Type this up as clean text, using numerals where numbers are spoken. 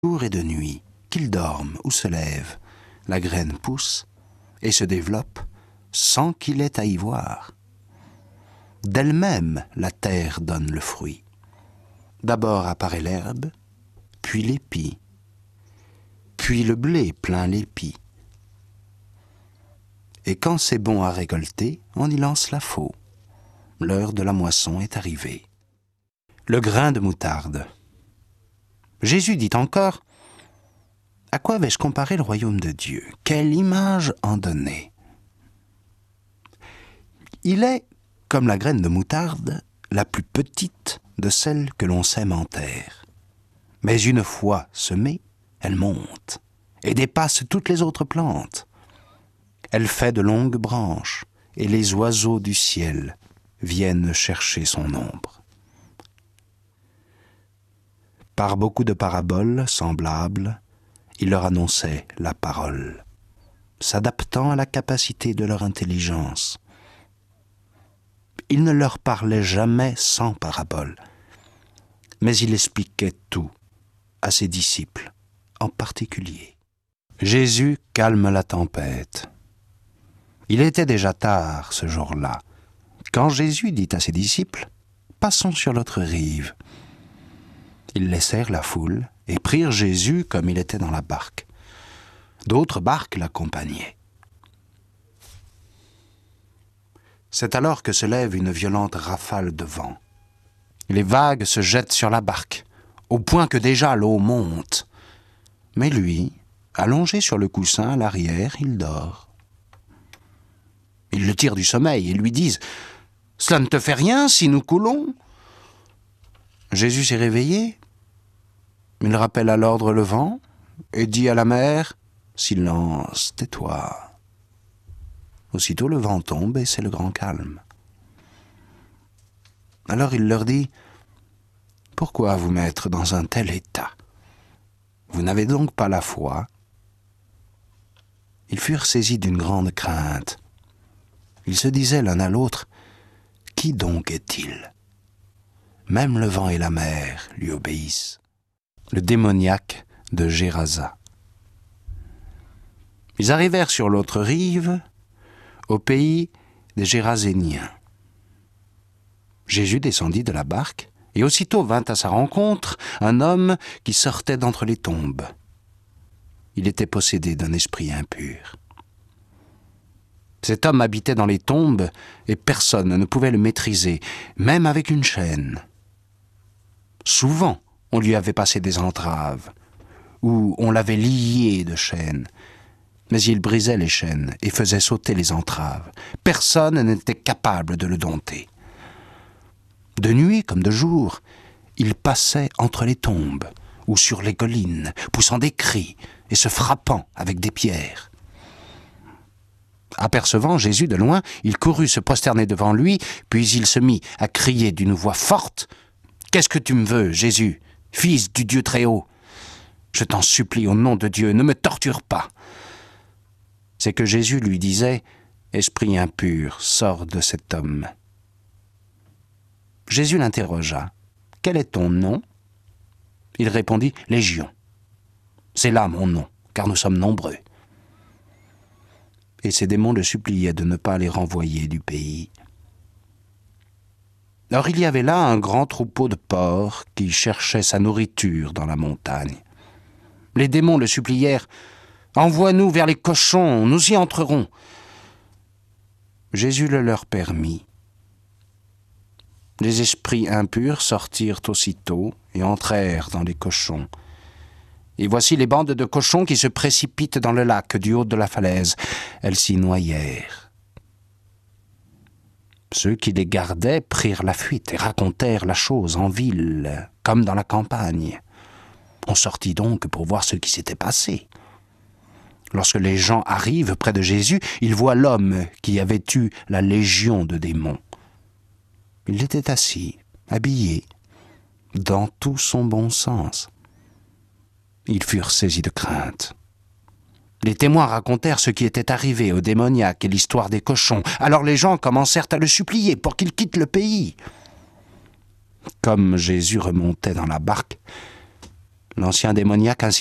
jour et de nuit, qu'il dorme ou se lève, la graine pousse et se développe sans qu'il ait à y voir. D'elle-même, la terre donne le fruit. D'abord apparaît l'herbe, puis l'épi, puis le blé plein l'épi. Et quand c'est bon à récolter, on y lance la faux. L'heure de la moisson est arrivée. Le grain de moutarde. Jésus dit encore: à quoi vais-je comparer le royaume de Dieu? Quelle image en donner? Il est, comme la graine de moutarde, la plus petite de celles que l'on sème en terre. Mais une fois semée, elle monte et dépasse toutes les autres plantes. Elle fait de longues branches et les oiseaux du ciel viennent chercher son ombre. Par beaucoup de paraboles semblables, il leur annonçait la parole, s'adaptant à la capacité de leur intelligence. Il ne leur parlait jamais sans paraboles, mais il expliquait tout à ses disciples en particulier. Jésus calme la tempête. Il était déjà tard ce jour-là, quand Jésus dit à ses disciples: « Passons sur l'autre rive. » Ils laissèrent la foule et prirent Jésus comme il était dans la barque. D'autres barques l'accompagnaient. C'est alors que se lève une violente rafale de vent. Les vagues se jettent sur la barque, au point que déjà l'eau monte. Mais lui, allongé sur le coussin à l'arrière, il dort. Ils le tirent du sommeil et lui disent: « Cela ne te fait rien si nous coulons ?» Jésus s'est réveillé. Il rappelle à l'ordre le vent et dit à la mer: « Silence, tais-toi. » Aussitôt le vent tombe et c'est le grand calme. Alors il leur dit: « Pourquoi vous mettre dans un tel état? Vous n'avez donc pas la foi ?» Ils furent saisis d'une grande crainte. Ils se disaient l'un à l'autre: « Qui donc est-il? Même le vent et la mer lui obéissent. » Le démoniaque de Gérasa. Ils arrivèrent sur l'autre rive, au pays des Géraséniens. Jésus descendit de la barque, et aussitôt vint à sa rencontre un homme qui sortait d'entre les tombes. Il était possédé d'un esprit impur. Cet homme habitait dans les tombes, et personne ne pouvait le maîtriser, même avec une chaîne. Souvent, on lui avait passé des entraves, ou on l'avait lié de chaînes. Mais il brisait les chaînes et faisait sauter les entraves. Personne n'était capable de le dompter. De nuit comme de jour, il passait entre les tombes ou sur les collines, poussant des cris et se frappant avec des pierres. Apercevant Jésus de loin, il courut se prosterner devant lui, puis il se mit à crier d'une voix forte: « Qu'est-ce que tu me veux, Jésus, Fils du Dieu très haut? Je t'en supplie au nom de Dieu, ne me torture pas. » C'est que Jésus lui disait: « Esprit impur, sors de cet homme. » Jésus l'interrogea: « Quel est ton nom ?» Il répondit: « Légion. C'est là mon nom, car nous sommes nombreux. » Et ces démons le suppliaient de ne pas les renvoyer du pays. Or il y avait là un grand troupeau de porcs qui cherchait sa nourriture dans la montagne. Les démons le supplièrent: « Envoie-nous vers les cochons, nous y entrerons. » Jésus le leur permit. Les esprits impurs sortirent aussitôt et entrèrent dans les cochons. Et voici les bandes de cochons qui se précipitent dans le lac du haut de la falaise. Elles s'y noyèrent. Ceux qui les gardaient prirent la fuite et racontèrent la chose en ville, comme dans la campagne. On sortit donc pour voir ce qui s'était passé. Lorsque les gens arrivent près de Jésus, ils voient l'homme qui avait eu la légion de démons. Il était assis, habillé, dans tout son bon sens. Ils furent saisis de crainte. Les témoins racontèrent ce qui était arrivé au démoniaque et l'histoire des cochons. Alors les gens commencèrent à le supplier pour qu'il quitte le pays. Comme Jésus remontait dans la barque, L'ancien démoniaque